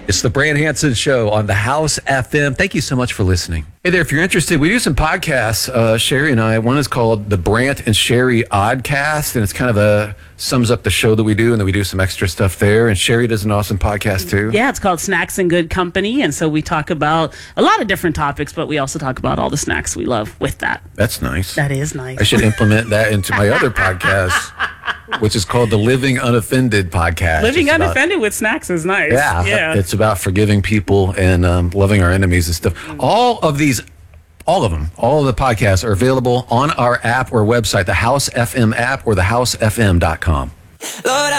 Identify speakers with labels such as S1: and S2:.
S1: It's the Brant Hansen Show on the House FM. Thank you so much for listening. Hey there, if you're interested, we do some podcasts, Sherry and I. One is called the Brant and Sherry Oddcast, and it's kind of sums up the show that we do, and then we do some extra stuff there. And Sherry does an awesome podcast too.
S2: Yeah, it's called Snacks and Good Company, and so we talk about a lot of different topics, but we also talk about all the snacks we love with that.
S1: That's nice.
S2: That is nice.
S1: I should implement that into my other podcast, which is called the Living Unoffended Podcast.
S2: Living Unoffended with snacks is nice.
S1: Yeah. It's about forgiving people and loving our enemies and stuff. All of the podcasts are available on our app or website, the House FM app or thehousefm.com.